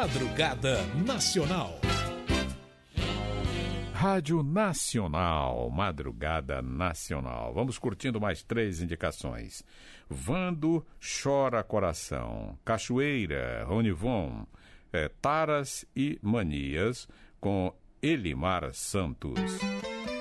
Madrugada Nacional. Rádio Nacional, Madrugada Nacional. Vamos curtindo mais 3 indicações. Vando, Chora Coração. Cachoeira, Ronivon. Taras e Manias, com Elimar Santos.